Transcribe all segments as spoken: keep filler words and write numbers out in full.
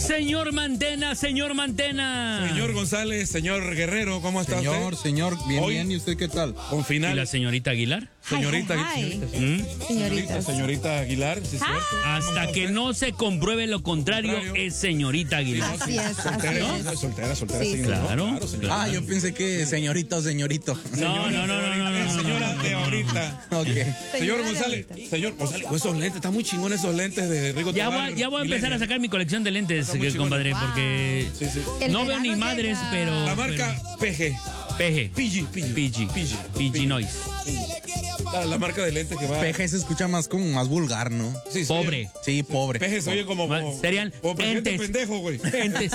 Señor Mantena, señor Mantena. Señor González, señor Guerrero, ¿cómo está señor, usted? Señor, señor, bien, Hoy, bien, ¿y usted qué tal? Con final. ¿Y la señorita Aguilar? Señorita, Hi, hi, hi. señorita, ¿Mm? señorita, señorita Aguilar, sí, cierto. Hasta que no se compruebe lo contrario, Contrario. es señorita Aguilar. Así es, Soltera, así ¿no? es. soltera, soltera, Sí, sí, sí. ¿no? Claro. señorita. Ah, yo pensé que señorita o señorito. No, no, no, no, no, no, Eh, no, Señora no, de no, no. ahorita. Ok. Señor Señora de González, ahorita. señor González, con esos lentes, están muy chingones esos lentes de Rigo Ya Tobar, voy, ya voy a empezar Millennial. a sacar mi colección de lentes, Está muy eh, compadre, chingón. porque Sí, sí. El no veo verano ni madres, llega. pero... La marca P G. P G. P G, P G. P G. P G. P G Noise. La, la marca de lentes que va. P G se escucha más como más vulgar, ¿no? Sí, sí. Pobre. Sí, pobre. P G se oye como. como Serían como presidente entes. pendejo, güey. Entes.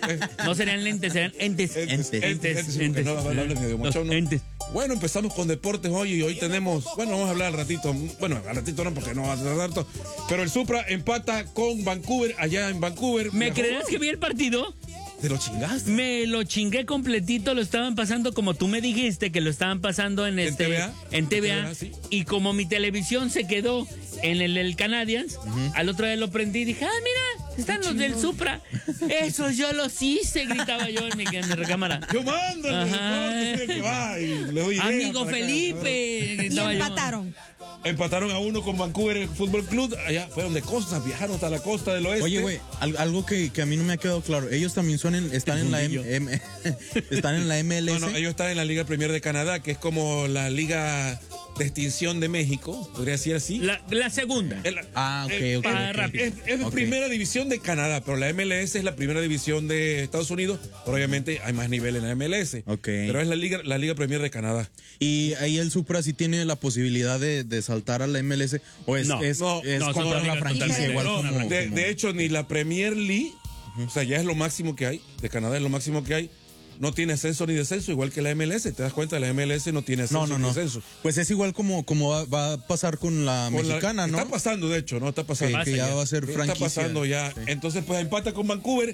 No serían lentes, serían entes. Entes, Entes. entes, entes, porque no, no hablan medio Los mochón, ¿no? entes. Bueno, empezamos con deportes hoy y hoy tenemos, bueno, vamos a hablar al ratito, bueno, al ratito no porque no va a tardar tanto, pero el Supra empata con Vancouver, allá en Vancouver. ¿Me Viajó- creerás que vi el partido? ¿Te lo chingaste? Me lo chingué completito, lo estaban pasando como tú me dijiste que lo estaban pasando en ¿En este T V A? en T V A, ¿En T V A, sí? y como mi televisión se quedó en el, el Canadiens, al otro día lo prendí y dije, ah, mira, están los del Supra. Esos yo los hice, gritaba yo en mi, en mi recámara. Yo mando el Ajá. deporte, soy el que va y le doy ideas Amigo para que- Felipe, Y gritaba yo. empataron. Empataron a uno con Vancouver Fútbol Club, allá fueron de costa, viajaron hasta la costa del oeste. Oye, güey, al- algo que, que a mí no me ha quedado claro. Ellos también son en, están en la M, M- están en la M L S. No, no, ellos están en la Liga Premier de Canadá, que es como la Liga de Extinción de México, podría decir así. La, la segunda. El- Ah, ok, eh, ok, es- ok. rápido. Es, es Ok. primera división de Canadá, pero la M L S es la primera división de Estados Unidos, pero obviamente hay más nivel en la M L S. Ok. Pero es la Liga, la Liga Premier de Canadá. Y ahí el Supra sí tiene la posibilidad de, de saltar a la M L S. O es, No, es, no, es no, comprar son la ligas franquicia totalmente igual No, como, de, como- de hecho, ni la Premier League, o sea, ya es lo máximo que hay, de Canadá es lo máximo que hay, no tiene ascenso ni descenso, igual que la M L S. ¿Te das cuenta? La M L S no tiene ascenso No, no, ni no. descenso. Pues es igual como, como va, va a pasar con la Con la- mexicana, ¿no? Está pasando, de hecho, ¿no? Está Que, pasando. que ya va a ser Está franquicia. pasando ya. Sí. Entonces, pues empata con Vancouver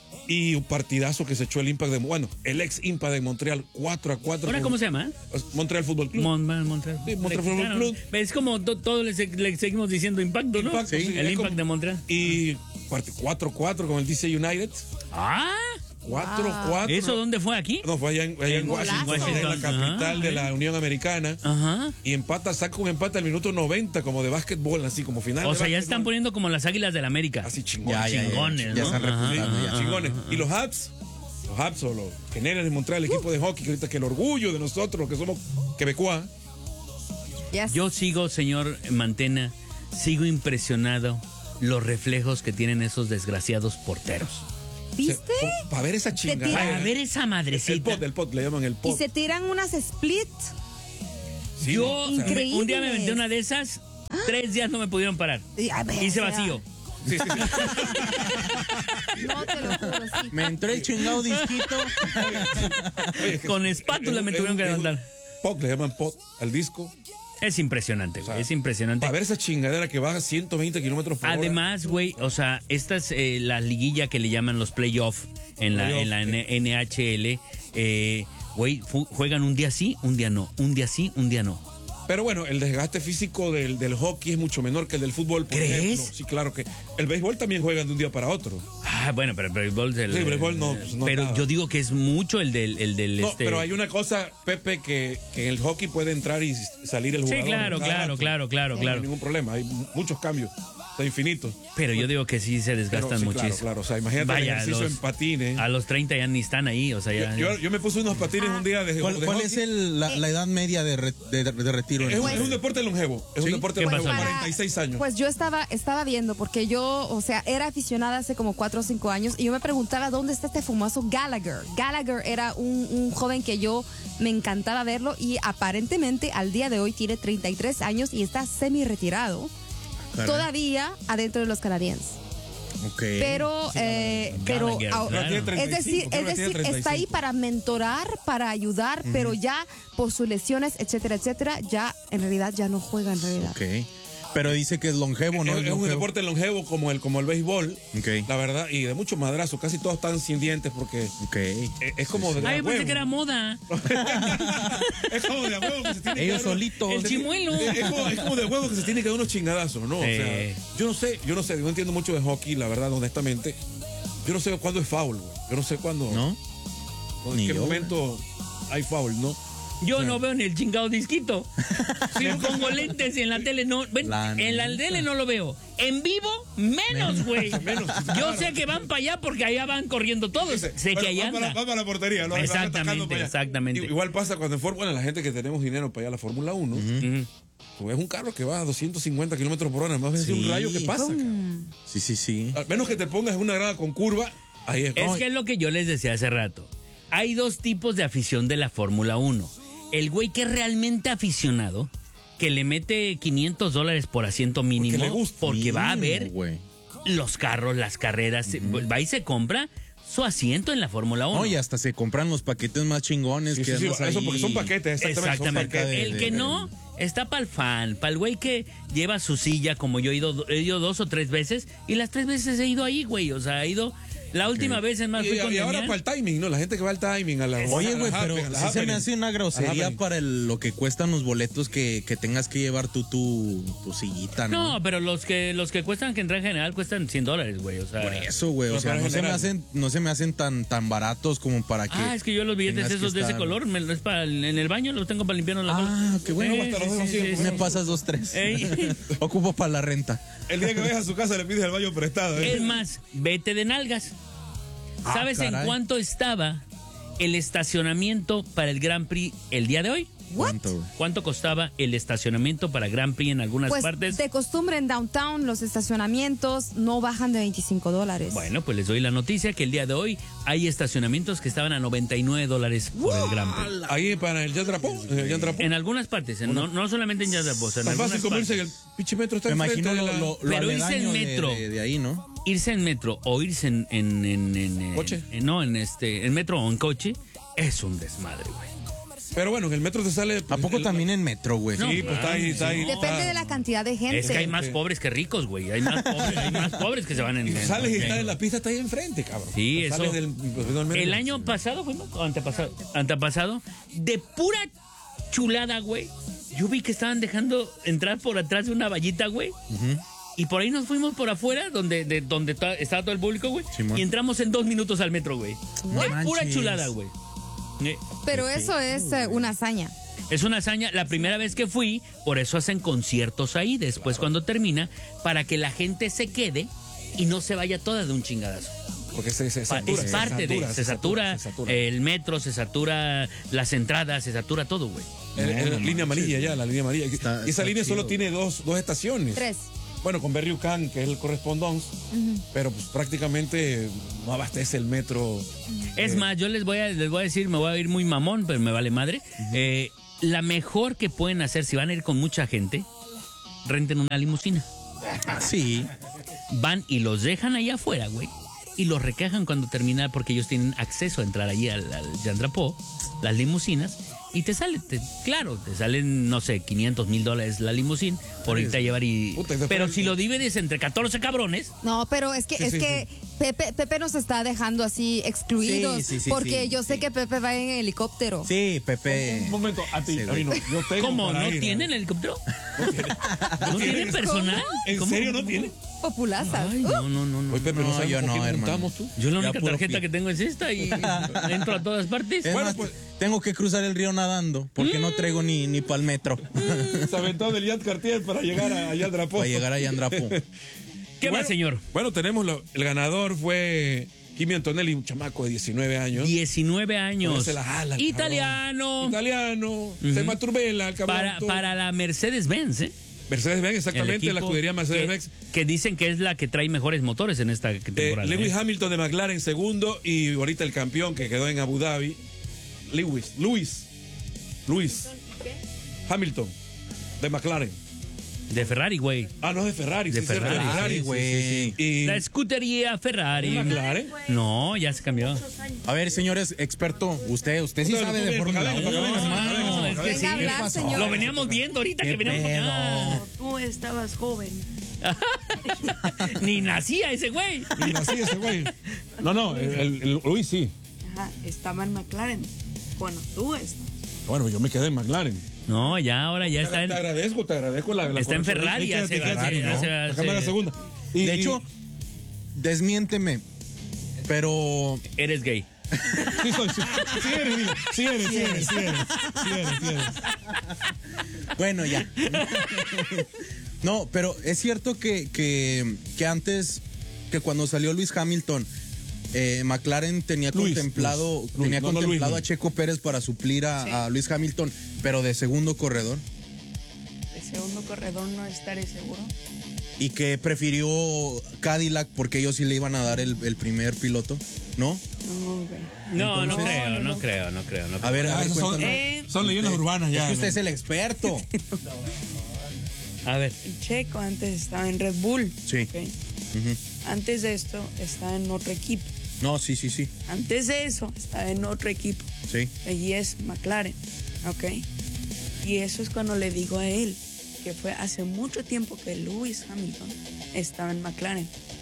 y un partidazo que se echó el Impact de, bueno, el ex Impact de Montreal, cuatro a cuatro. ¿Ahora con- cómo se llama? Montreal Fútbol Club. Mon, Mon- Montreal. Sí, Montreal Le Fútbol quitaron. Club. Es como to- todo le, se- le seguimos diciendo impacto, ¿no? Impacto, sí, el es Impact como- de Montreal. Y cuatro a cuatro con el D C United. Ah, cuatro a cuatro. ¿eso dónde fue aquí? No, fue allá en, allá en En Washington, Washington. en la capital Ajá. de la Unión Americana. Ajá. Y empata, saca un empate al minuto noventa, como de básquetbol, así como final. O de sea, ya básquetbol. están poniendo como las águilas del América. Así chingones. Ya, ya, ya, Chingones, ya, ¿no? ya están Ajá, repuntando, ajá, ya. Chingones. Y los Habs, los Habs o los Canadiens de Montreal, el equipo de hockey, que ahorita que el orgullo de nosotros, los que somos quebecois. Yes. Yo sigo, señor Mantena, sigo impresionado los reflejos que tienen esos desgraciados porteros. ¿Viste? Para ver esa chingada. tira- Para ver esa El madrecita. pot, el pot, le llaman el Y pot. se tiran unas split. Sí, Yo ¿no? O sea, Increíble. un día me aventé una de esas, tres días no me pudieron parar. Y, a ver, Hice o sea, vacío. sí, sí, sí. No te lo juro, sí. Me entró el chingado disquito. Oye, Con espátula es- me es- tuvieron que es- levantar. Pot, le llaman pot al disco. Es impresionante, güey, es impresionante. Para ver esa chingadera que baja ciento veinte kilómetros por hora. Además, güey, o sea, esta es eh, la liguilla que le llaman los playoffs en la, Playoff, en la sí. N- N H L. eh, Güey, fu- juegan un día sí, un día no. Un día sí, un día no. Pero bueno, el desgaste físico del, del hockey es mucho menor que el del fútbol, por ¿Crees? ejemplo. Sí, claro que. El béisbol también juegan de un día para otro. Ah, bueno, pero el béisbol... del- Sí, el béisbol no, pues, no pero nada. yo digo que es mucho el del... El del No, este... pero hay una cosa, Pepe, que, que en el hockey puede entrar y salir el Sí, jugador. claro, cada claro, rato. claro, claro, No, claro. No hay ningún problema, hay muchos cambios. Está infinito. Pero yo digo que sí se Pero desgastan sí, muchísimo. Claro, claro. O sea, imagínate el Vaya, ejercicio los- en patines. A los treinta ya ni están ahí, o sea, ya... Yo, yo me puse unos patines un día de, ¿Cuál, de cuál hockey. es el, la, la edad media de, re- de, de retiro? Es un, en- es un deporte longevo. Es un ¿Sí? deporte ¿Qué longevo. pasó? cuarenta y seis años. Pues yo estaba, estaba viendo, porque yo, o sea, era aficionada hace como cuatro o cinco años, y yo me preguntaba dónde está este famoso Gallagher. Gallagher era un, un joven que yo me encantaba verlo, y aparentemente al día de hoy tiene treinta y tres años y está semi retirado. Caray. Todavía adentro de los canadienses. Ok. Pero, eh, pero Gallagher, ah, claro. Tiene treinta y es decir, cinco, es creo que tiene decir, treinta y está ahí cinco. para mentorar, para ayudar, pero ya por sus lesiones, etcétera, etcétera, ya en realidad ya no juega en realidad. Ok. Pero dice que es longevo, ¿no? Es, Es es un longevo. deporte longevo como el, como el béisbol. Ok. La verdad, y de mucho madrazo. Casi todos están sin dientes porque Ok. es, es como de. Ay, a yo pensé huevo. que era moda. Es como de a huevo que se tiene que Ellos dar- solitos. El chimuelo. Es, es como, es como de huevo que se tiene que dar unos chingadazos, ¿no? O Sí. sea, yo no sé, yo no sé, no entiendo mucho de hockey, la verdad, honestamente. yo no sé cuándo es foul, güey. Yo no sé cuándo. ¿No? ¿En Ni qué yo, momento hay foul, no? Yo no veo ni el chingado disquito. Si me pongo lentes y en la tele no. Ven, La en la tele no lo veo. En vivo, menos, güey. Menos, Yo claro. sé que van para allá porque allá van corriendo todos. Sé Bueno, que allá va, para, anda. va para la portería, ¿no? Exactamente, Van atacando para allá. exactamente. Igual pasa cuando en Fórmula, bueno, la gente que tenemos dinero para ir a la Fórmula uno, Ujú. tú ves un carro que va a doscientos cincuenta kilómetros por hora, más veces Sí. un rayo que pasa. cabrón. Sí, sí, sí. Al menos que te pongas en una grada con curva, ahí es. Es No, que es lo que yo les decía hace rato. Hay dos tipos de afición de la Fórmula uno. El güey que es realmente aficionado, que le mete quinientos dólares por asiento mínimo, le gusta. porque va a Mínimo, ver güey. los carros, las carreras, va y se compra su asiento en la Fórmula uno. No, y hasta se compran los paquetes más chingones sí, que sí, sí, andas eso ahí. porque son paquetes, exactamente. son Exactamente. paquetes. El que no está para el fan, para el güey que lleva su silla, como yo he ido, he ido dos o tres veces, y las tres veces he ido ahí, güey. O sea, he ido. La última vez es más Y, fui con y ahora Daniel. para el timing, ¿no? La gente que va al timing, a la. Oye, a güey, las pero happen- a las sí se me happening. hace una A las grosería happening. para el- lo que cuestan los boletos que, que tengas que llevar tú tu, tu sillita, ¿no? No, pero los que los que cuestan que entra en general cuestan cien dólares, güey. O sea, Por eso, güey. O Pero sea, para no se, me general. hacen, no se me hacen tan, tan baratos como para que. Ah, es que yo los billetes tengas que esos de ese estar- color, me, es para el- en el baño los tengo para limpiarnos la cola. Ah, qué bueno. Sí, hasta los sí, dedos sí, así, sí, Me sí. pasas dos, tres. Ey. Ocupo para la renta. El día que vayas a su casa le pides el baño prestado. ¿eh? Es más, vete de nalgas. Ah, ¿Sabes en caray. cuánto estaba el estacionamiento para el Grand Prix el día de hoy? ¿Cuánto, güey? ¿Cuánto costaba el estacionamiento para Grand Prix en algunas Pues partes? de costumbre en downtown los estacionamientos no bajan de veinticinco dólares. Bueno, pues les doy la noticia que el día de hoy hay estacionamientos que estaban a noventa y nueve dólares por el Grand Prix. Ahí para el Jean Drapeau. El Jean Drapeau. En algunas partes, en- no, no solamente en Yazdaposa, en Tan algunas fácil como irse partes. en el pinche metro está Me enfrente imagino de lo, la- lo, lo Pero irse en aledaño de- metro. De, de ahí, ¿no? Irse en metro o irse en, en, en, en- en- ¿Coche? en- no, en este, en metro o en coche es un desmadre, güey. Pero bueno, en el metro te sale. ¿A poco el- también en metro, güey? Sí, No, pues está ahí, está ahí. Depende de la cantidad de gente. Es que hay más pobres que ricos, güey. Hay más pobres, hay más pobres que se van en Y en- sales y en- estás en la pista, está ahí enfrente, cabrón. Sí, Pues eso. sales del- pues, del metro. El año pasado fuimos, o antepasado, antepasado, de pura chulada, güey. Yo vi que estaban dejando entrar por atrás de una vallita, güey. Y por ahí nos fuimos por afuera, donde, de, donde ta- estaba todo el público, güey. Simón. Y entramos en dos minutos al metro, güey. No De pura manches. chulada, güey. Eh, Pero eso es eh, una hazaña. Es una hazaña. La primera vez que fui, por eso hacen conciertos ahí, después cuando termina, para que la gente se quede y no se vaya toda de un chingadazo. Porque se, se Pa- satura. es se parte de, satura, se satura, se satura. el metro, se satura las entradas, se satura todo, güey. El- el- No, no línea manches. amarilla ya, la línea amarilla. Está- y esa está línea chido. solo tiene dos, dos estaciones. Tres. Bueno, con Berriucán, que es el correspondence, pero pues prácticamente no abastece el metro. Es más, yo les voy a les voy a decir, me voy a ir muy mamón, pero me vale madre. Eh, la mejor que pueden hacer si van a ir con mucha gente, renten una limusina. Sí. Van y los dejan ahí afuera, güey. Y los recajan cuando termina porque ellos tienen acceso a entrar allí al, al Jean Drapeau, las limusinas. Y te sale, te- claro, te salen, no sé, quinientos mil dólares la limusina por irte a llevar y... Puta, y después- Pero si lo divides entre catorce cabrones, No, pero es que Sí, es sí, que Pepe, Pepe nos está dejando así excluidos Sí, sí, sí, porque sí, yo sé sí. que Pepe va en helicóptero. Sí, Pepe. Un momento, a ti, Sí, a güey. mí no. Yo tengo ¿cómo? para ¿No ir, tienen helicóptero? ¿No tienen personal? ¿En ¿Cómo? serio no tiene? Populazas. Ay, no, no, no, no. Oye, Pepe, no, No, sabemos yo por no, qué nos hermano. juntamos tú. Yo la Ya única puro tarjeta pi- que tengo es esta y entro a todas partes. Es Bueno, más, pues- tengo que cruzar el río nadando porque no traigo ni, ni para el metro Se aventó del Yacht Cartier para llegar a Jean Drapeau. para llegar a Yandrapo. ¿Qué Bueno, más, señor? Bueno, tenemos lo- el ganador fue Kimi Antonelli, un chamaco de diecinueve años. diecinueve años. Se la jala, el Italiano. cabrón. Italiano. Se maturbela el cabrón. Para, todo. para la Mercedes-Benz, ¿eh? Mercedes-Benz, El exactamente, la equipo escudería Mercedes-Benz. Que, que dicen que es la que trae mejores motores en esta Eh, temporada. Lewis ¿eh? Hamilton de McLaren segundo y ahorita el campeón que quedó en Abu Dhabi. Lewis, Luis, Luis Hamilton de McLaren. De Ferrari, güey. Ah, no es de Ferrari, De sí, cierto, Ferrari, de Ay, sí, güey. sí, sí. Y La escudería Ferrari. McLaren. No, ya se cambió. A ver, señores, experto, usted, usted sí Usted, sabe tú de bien, Fórmula para acá, uno. para acá, para acá, hermano. No, es que Venga sí. a hablar, ¿Qué pasó? señor. Lo veníamos viendo ahorita ¿Qué que veníamos pedo? acá. Tú estabas joven. Ni nacía ese güey. Y así ese güey. No, no, el, el- el- Luis sí. Ajá, estaba en McLaren. Bueno, tú estás. Bueno, yo me quedé en McLaren. No, ya ahora ya está Te en, agradezco, te agradezco la, la está en corrección. Ferrari. Sí, Ya quédate, se va, quédate, ya ¿no? se va- Déjame la se- segunda. Y- De y- hecho, desmiénteme. Pero Eres gay. Sí, soy, sí, sí eres, dile. Sí eres, sí eres, sí eres, sí eres, sí eres. bueno, ya. No, pero es cierto que, que, que antes, que cuando salió Luis Hamilton, eh, McLaren tenía Luis, contemplado, Luis, tenía no, no, contemplado Luis, a Checo Pérez para suplir a, Sí. a Luis Hamilton, pero de segundo corredor. De segundo corredor no estaré seguro. Y que prefirió Cadillac porque ellos sí le iban a dar el, el primer piloto, ¿no? No, güey. No, no Entonces- creo, No, no, no no. creo, no creo. No A creo. ver, a Ah, ver, esos son, cuéntanos. Eh, son leyendas urbanas ya. Es que usted ¿no? es el experto. A ver. El Checo antes estaba en Red Bull. Sí. ¿ok? Ujú. Antes de esto estaba en otro equipo. No, sí, sí, sí. Antes de eso estaba en otro equipo. Sí. Y es McLaren. ¿Ok? Y eso es cuando le digo a él que fue hace mucho tiempo que Lewis Hamilton estaba en McLaren.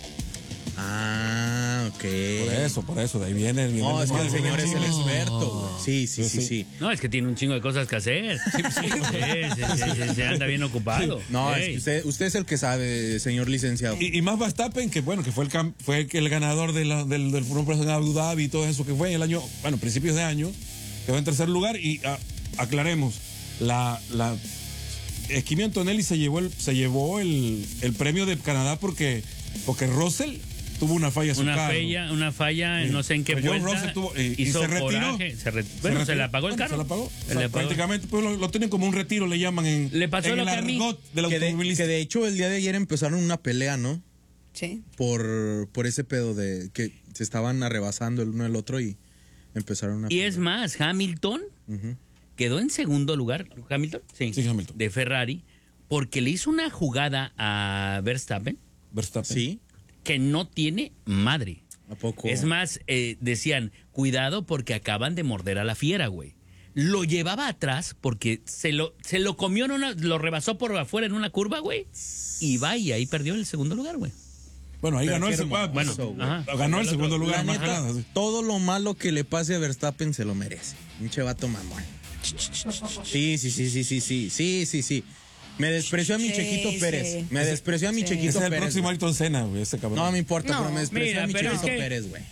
Ah, ok. Por eso, por eso, de ahí viene. viene No, es que el viene- señor es el experto. güey. Sí, sí, sí, Sí, sí. sí. No, es que tiene un chingo de cosas que hacer. Sí, sí, sí, sí, se anda bien ocupado. No, Ey. es que usted, usted es el que sabe, señor licenciado. Y, y más Verstappen, que bueno, que fue el cam- fue el, que el ganador de la- del, del Fórmula uno en Abu Dhabi y todo eso, que fue en el año, bueno, principios de año, quedó en tercer lugar. Y a- aclaremos, la, la Kimi Antonelli se llevó el, se llevó el, el premio de Canadá porque, porque Russell tuvo una falla en su Una carro. falla, una falla, en no sé en qué Pero George vuelta. Russell tuvo- y- y hizo se retiró. coraje, se re- Se bueno, se, retiró. le apagó el Bueno, carro. Se le apagó. O Se sea, le apagó. prácticamente pues, lo, lo tienen como un retiro, le llaman en, Le pasó en lo el que a mí. argot del Que de, automovilista. que de hecho el día de ayer empezaron una pelea, ¿no? Sí. Por, por ese pedo de que se estaban arrebasando el uno al otro y empezaron una Y es más, Hamilton quedó en segundo lugar. ¿Hamilton? Sí. Sí, Hamilton. De Ferrari, porque le hizo una jugada a Verstappen Verstappen. Sí, que no tiene madre. ¿a poco? Es más, eh, decían, cuidado porque acaban de morder a la fiera, güey. Lo llevaba atrás porque se lo, se lo comió, en una, lo rebasó por afuera en una curva, güey. Y va y ahí perdió el segundo lugar, güey. Bueno, ahí Pero ganó el qué segundo. hermoso, Bueno, güey. Ajá. ganó el segundo La lugar. más neta, ganado, sí. todo lo malo que le pase a Verstappen se lo merece. Un chevato mamón. Sí, sí, sí, sí, sí, sí, sí, sí, sí. Me despreció a mi Sí, Chequito sí. Pérez. Me despreció a mi Sí. Chequito Ese es el Pérez. próximo güey. Ayrton Senna, güey, ese cabrón. No me importa, No. pero me despreció Mira, a mi pero Chequito es que- Pérez, güey.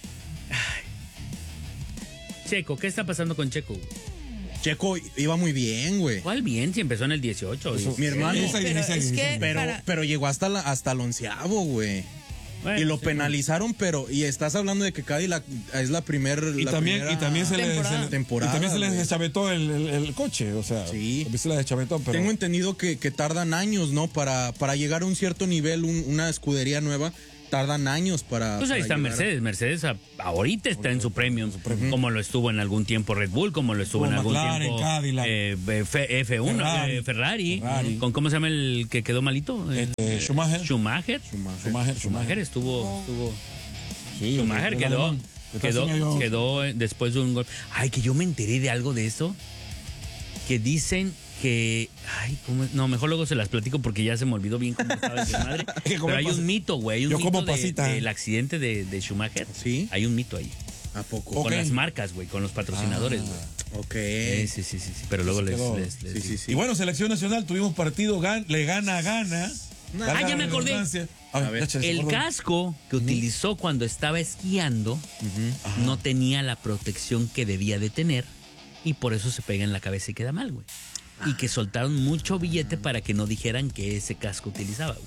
Checo, ¿qué está pasando con Checo, güey? Checo iba muy bien, güey. ¿Cuál bien? Si empezó en el dieciocho. güey. Mi hermano. Esa- Pero esa- es que esa- Pero, para- pero llegó hasta, la, hasta el onceavo, güey. Bueno, Y lo sí, penalizaron, pero. Y estás hablando de que Cadillac es la primer. Y la también, primera y también se le, temporada. se le- Temporada, y también se les güey. deschavetó el, el- el coche, o sea, Sí. también se les deschavetó, pero Tengo entendido que, que tardan años, ¿no? Para, para llegar a un cierto nivel, un- una escudería nueva, tardan años para. Pues ahí para está llegar. Mercedes. Mercedes a- ahorita está en su premium, como lo estuvo en algún tiempo Red Bull, como lo estuvo Como en algún McLaren, tiempo Cadillac. eh, F- F uno, Ferrari. eh, Ferrari. Ferrari. ¿Con cómo se llama el que quedó malito? Eh, Este, Schumacher. Schumacher. Schumacher, Schumacher estuvo, estuvo Sí, Schumacher el- el quedó, alemán. quedó, Entonces, yo- quedó eh, después de un gol. Ay, que yo me enteré de algo de eso. Que dicen que. Ay, ¿cómo es? No, mejor luego se las platico porque ya se me olvidó bien cómo estaba esa madre. que como Pero hay pas- un mito, güey. Hay un yo mito como de- pasita. del accidente de, de Schumacher. Sí. Hay un mito ahí. ¿A poco? Ok. Con las marcas, güey, con los patrocinadores, güey. Ok. Sí, sí, sí, sí, sí, pero luego les, quedó. les- les Sí, digo. sí, sí. Y bueno, selección nacional, tuvimos partido, gan- le gana, gana. Ah, ya me acordé. A ver, A ver, ya, se El acordó. casco que utilizó cuando estaba esquiando no tenía la protección que debía de tener y por eso se pega en la cabeza y queda mal, güey. Y que soltaron mucho billete para que no dijeran que ese casco utilizaba, güey.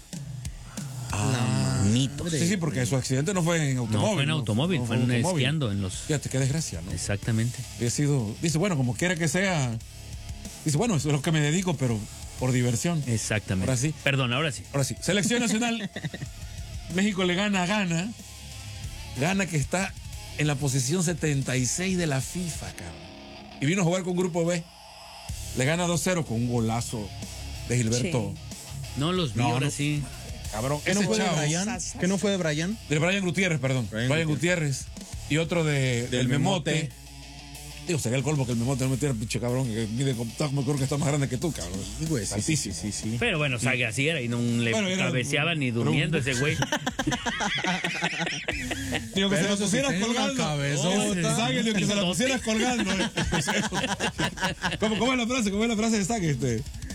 Ah. Mitos. Sí, sí, porque su accidente no fue en automóvil. No fue en automóvil, no fue en automóvil. esquiando en los... Fíjate, qué desgracia, ¿no? Exactamente. Había sido, dice, bueno, como quiera que sea, dice, bueno, eso es lo que me dedico, pero por diversión. Exactamente. Ahora sí. Perdón, ahora sí. Ahora sí, selección nacional, México le gana a Ghana, Ghana que está en la posición setenta y seis de la FIFA, cabrón. Y vino a jugar con Grupo B. Le gana dos cero con un golazo de Gilberto. No los vi No, ahora no. sí. Cabrón, ¿Qué no ese fue de chavo. Brian? ¿Qué no fue de Brian? De Brian Gutiérrez, perdón. Brian Brian, Gutiérrez. Y otro de, del, Del Memote. Memote. Digo, sería el colmo que el Memote no metiera pinche cabrón que mide como, me acuerdo que está más grande que tú, cabrón. Sí, güey, sí, sí, Altísimo. sí, sí, sí. Pero bueno, Saga así era y no le Bueno, era- cabeceaba ni pero- durmiendo ese güey. Digo, que Pero se la eso sí pusieras tenía una colgando. cabezota. Sague, digo, que se la pusieras colgando. eh. ¿Cómo, ¿Cómo es la frase? ¿Cómo es la frase de Sague? Este?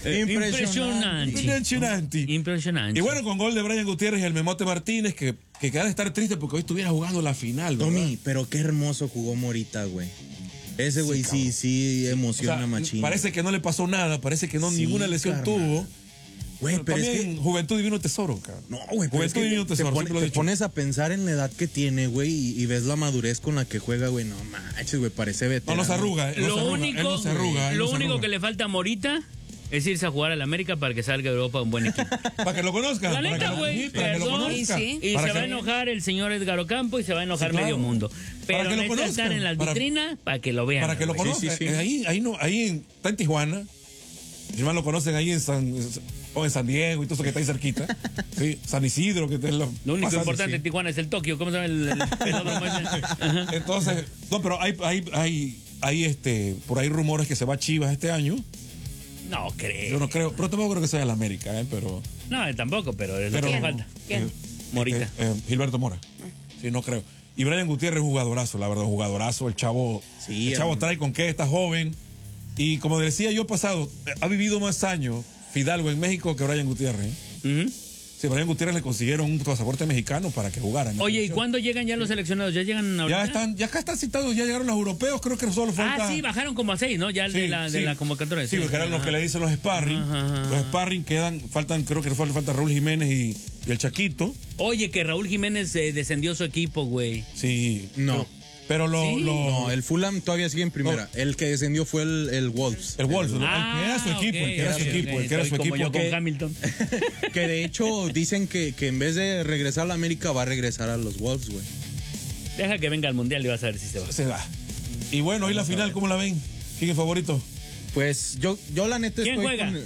Impresionante. Impresionante. Impresionante. Y bueno, con gol de Brian Gutiérrez y el Memote Martínez, que, que queda de estar triste porque hoy estuviera jugando la final, ¿verdad? Tommy, pero qué hermoso jugó Morita, güey. Ese güey sí, sí, O emociona sea, machín. parece que no le pasó nada, parece que no Sí, ninguna lesión carnal. tuvo. Güey, pero es también que... Juventud Divino Tesoro, cabrón. No, güey, pero es Juventud que Divino te, Tesoro, pone- siempre lo he te dicho. pones a pensar en la edad que tiene, güey, y, y ves la madurez con la que juega, güey. No manches, güey, parece No, veterano. no se arruga. él no Lo se arruga, único, él no se arruga, él lo no se único arruga. que le falta a Morita es irse a jugar al América para que salga de Europa un buen equipo. Para que lo conozcan. La para neta, que lo- güey, sí, para que lo perdón. conozcan. Sí, Y Para se que- va a enojar el señor Edgar Ocampo y se va a enojar Sí, claro. medio mundo. Pero Para que lo necesita estar conozcan, en las para- vitrinas para que lo vean. Para que lo güey. conozcan. sí, sí. Eh, Ahí, ahí, no, ahí en, está en Tijuana. Si mal lo conocen ahí en San, o en San Diego y todo eso que está ahí cerquita. Sí, San Isidro, que es lo, Lo único más importante así. en Tijuana es el Tokio. ¿Cómo se llama el, el, el otro? Ajá. Entonces, no, pero hay, hay, hay, hay este, por ahí rumores que se va a Chivas este año. No creo. Yo no creo, pero tampoco creo que sea el América, ¿eh? Pero. No, tampoco, pero es lo pero que le ¿Quién? falta. ¿Quién? eh, Morita. eh, eh, Gilberto Mora. Sí, no creo. Y Brian Gutiérrez, jugadorazo, la verdad, jugadorazo. El chavo, Sí, el chavo hermano. trae con qué, está joven. Y como decía yo pasado, eh, ha vivido más años Fidalgo en México que Brian Gutiérrez. ¿eh? Ujú. Sí, Brian Gutiérrez le consiguieron un pasaporte mexicano para que jugara. en la Oye, ¿y selección. cuándo llegan ya los seleccionados? ¿Ya llegan ahorita? Ya están, ya acá están citados, ya llegaron los europeos, creo que solo falta. Ah, sí, bajaron como a seis, ¿no? Ya Sí, de, la, de sí. la convocatoria. Sí, porque eran los que le dicen los sparring. Ajá, ajá. Los sparring quedan, faltan, creo que falta, falta Raúl Jiménez y, y el Chaquito. Oye, que Raúl Jiménez eh, descendió su equipo, güey. Sí. No. Pero lo, Sí. lo- No, el Fulham todavía sigue en primera. El que descendió fue el, el Wolves. el Wolves, ¿no? Ah, el que era su equipo, el que era ok, su ok, equipo, ok. el que era su Estoy como equipo. yo con que- Hamilton. Que de hecho dicen que, que en vez de regresar a la América va a regresar a los Wolves, güey. Deja que venga al mundial y vas a ver si se va. se da. Y bueno, hoy la final, ¿cómo la ven? ¿Quién es favorito? Pues yo, yo la neta ¿Quién estoy juega? con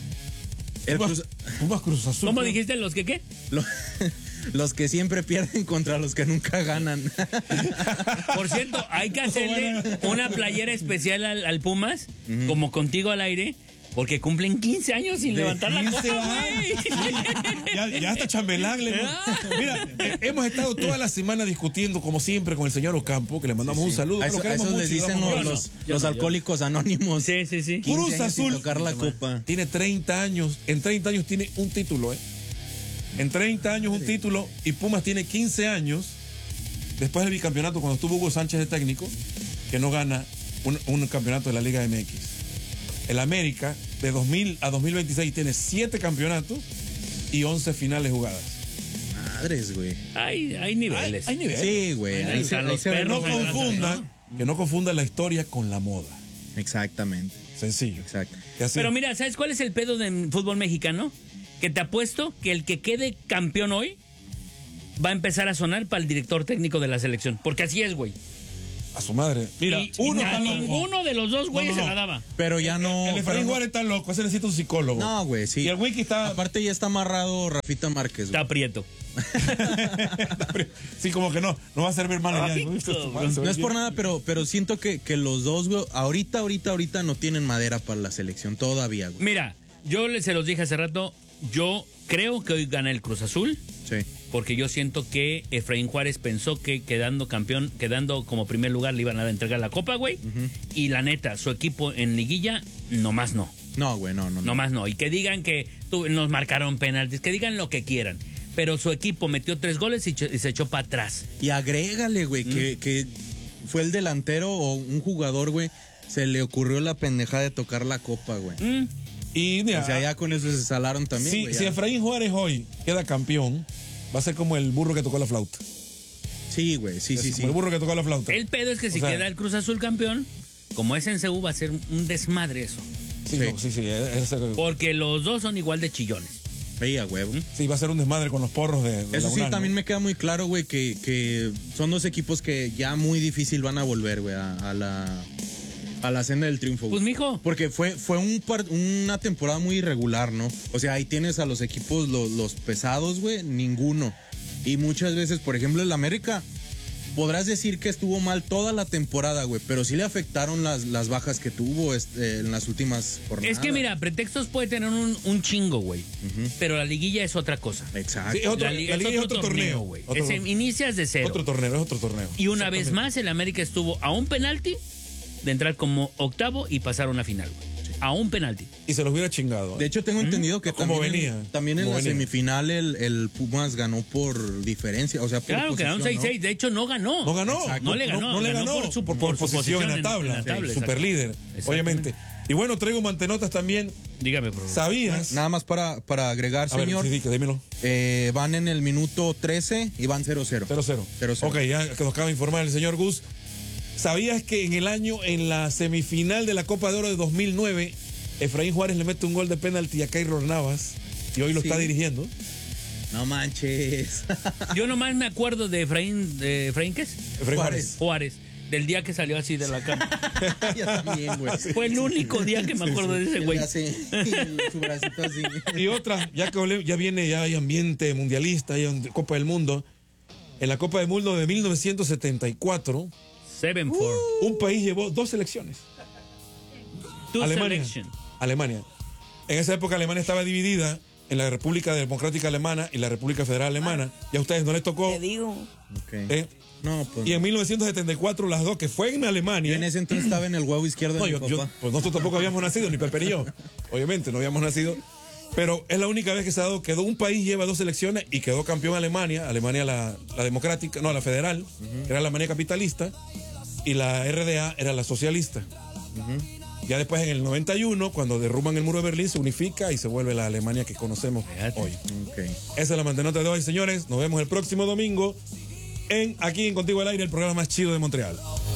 el Pumas, Cruz- Pumas Cruz Azul. ¿Cómo ¿no? dijiste los que qué? lo- los que siempre pierden contra los que nunca ganan. Por cierto, hay que hacerle una playera especial al, al Pumas, como contigo al aire, porque cumplen quince años sin De levantar la quince, copa, ¿va? güey. Ya, ya hasta chambelán. le- Mira, eh, hemos estado toda la semana discutiendo, como siempre, con el señor Ocampo, que le mandamos un saludo. A lo eso, a queremos esos mucho les y dicen damos los, mucho. los, Yo los no, yo alcohólicos anónimos. Sí, sí, sí. quince Cruz años sin Azul. tocar la copa. Tiene treinta años. En treinta años tiene un título, ¿eh? En treinta años un título. Y Pumas tiene quince años. Después del bicampeonato, cuando estuvo Hugo Sánchez de técnico, que no gana un, un campeonato de la Liga M X. El América, de dos mil a dos mil veintiséis, tiene siete campeonatos y once finales jugadas. Madres, güey. Hay, hay niveles. Hay niveles. Sí, güey. Ahí Ahí se, están ahí los se ven perros, No los- ¿verdad? confundan, que no confundan la historia con la moda. Exactamente. Sencillo. Exacto. Que así- Pero mira, ¿sabes cuál es el pedo del fútbol mexicano? Que te apuesto que el que quede campeón hoy va a empezar a sonar para el director técnico de la selección. Porque así es, güey. a su madre. Mira, Y- uno y a está loco. ninguno de los dos güeyes No, no, se la no. daba. Pero ya no. El pero Efraín no- Juárez está loco, ese necesita un psicólogo. No, güey, sí. Y el güey que está. Aparte ya está amarrado Rafita Márquez, güey. Está prieto. Sí, como que no, no va a servir mal ya. Ay, ¿no? cabrón. No es por nada, pero, pero siento que, que los dos, güey, ahorita, ahorita, ahorita no tienen madera para la selección todavía, güey. Mira, yo le- se los dije hace rato, yo creo que hoy gana el Cruz Azul, Sí. porque yo siento que Efraín Juárez pensó que quedando campeón, quedando como primer lugar le iban a entregar la copa, güey. Y la neta, su equipo en liguilla, nomás no. No, güey, no, no. no. Nomás no. Y que digan que tu- nos marcaron penaltis, que digan lo que quieran. Pero su equipo metió tres goles y, ch- y se echó para atrás. Y agrégale, güey, que, que fue el delantero o un jugador, güey, se le ocurrió la pendejada de tocar la copa, güey. Mm. Y mira, O sea, ya con eso se salaron también, si, güey. si ya. Efraín Juárez hoy queda campeón, va a ser como el burro que tocó la flauta. Sí, güey, sí, sí, Es sí. como el burro que tocó la flauta. El pedo es que si O sea- queda el Cruz Azul campeón, como es en C U, va a ser un desmadre eso. Sí, Sí. no, sí, sí, es- es- Porque los dos son igual de chillones. Sí, a huevo. sí, va a ser un desmadre con los porros de, de Eso la sí, UNAM, también ¿no? me queda muy claro, güey, que, que son dos equipos que ya muy difícil van a volver, güey, a, a la a la senda del triunfo, güey. Pues, mijo. Porque fue, fue un par- una temporada muy irregular, ¿no? O sea, ahí tienes a los equipos, los, los pesados, güey, ninguno. Y muchas veces, por ejemplo, el América, podrás decir que estuvo mal toda la temporada, güey, pero sí le afectaron las, las bajas que tuvo este, en las últimas jornadas. Es que mira, pretextos puede tener un, un chingo, güey. Pero la liguilla es otra cosa. Exacto. Sí, es otro, La la liga liga es es otro torneo, güey. Otro, Es- Inicias de cero. otro torneo, es otro torneo. Y una vez más, el América estuvo a un penalti de entrar como octavo y pasar a una final, güey. a un penalti. y se los hubiera chingado. De hecho, tengo entendido que Como también, venía, en, también en como la venía. semifinal el, el Pumas ganó por diferencia, o sea, por Claro, quedaron posición, seis seis. ¿no? De hecho, no ganó. No ganó. Exacto. No le ganó, No, le ganó ganó por su- por, por su posición, en la tabla. en la tabla, Super exacto. líder, obviamente. Y bueno, traigo mantenotas también. Dígame, por favor. ¿Sabías? Nada más para, para agregar, A ver, señor. sí, sí, dímelo. Eh, van en el minuto trece y van cero cero. cero cero. cero cero. Ok, ya que nos acaba de informar el señor Gus. ¿Sabías que en el año, en la semifinal de la Copa de Oro de dos mil nueve, Efraín Juárez le mete un gol de penalti a Keylor Navas y hoy lo Sí. está dirigiendo? No manches. Yo nomás me acuerdo de Efraín, de Efraín, ¿qué es? Efraín Juárez. Juárez, del día que salió así de la cama. Ya también, güey. Fue el único día que me acuerdo de ese güey. Así, y su bracito así. Y otra, ya que hablé- ya viene, ya hay ambiente mundialista, hay un- Copa del Mundo. En la Copa del Mundo de mil novecientos setenta y cuatro, Seven four. un país llevó dos selecciones. Two Alemania. selection. Alemania. En esa época Alemania estaba dividida en la República Democrática Alemana y la República Federal Alemana. Y a ustedes no les tocó. Te digo. Ok. ¿eh? No, pues. Y en mil novecientos setenta y cuatro las dos, que fue en Alemania. Yo en ese entonces estaba en el huevo izquierdo No, de mi yo, yo- papá. pues nosotros tampoco habíamos nacido, ni Pepe ni yo. Obviamente, no habíamos nacido. Pero es la única vez que se ha dado, quedó un país, lleva dos selecciones y quedó campeón Alemania. Alemania la, la democrática, no, la federal, era la Alemania capitalista, y la R D A era la socialista. Ya después, en el noventa y uno, cuando derrumban el muro de Berlín, se unifica y se vuelve la Alemania que conocemos Fíjate. hoy. Ok. Esa es la mantenota de hoy, señores. Nos vemos el próximo domingo en Aquí en Contigo al Aire, el programa más chido de Montreal.